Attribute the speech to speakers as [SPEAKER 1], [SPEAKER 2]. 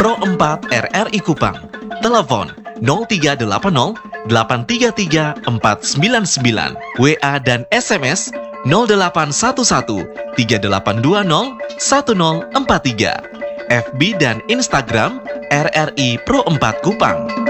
[SPEAKER 1] Pro 4 RRI Kupang. Telepon 0380 833 499. WA dan SMS 0811 3820 1043. FB dan Instagram RRI Pro 4 Kupang.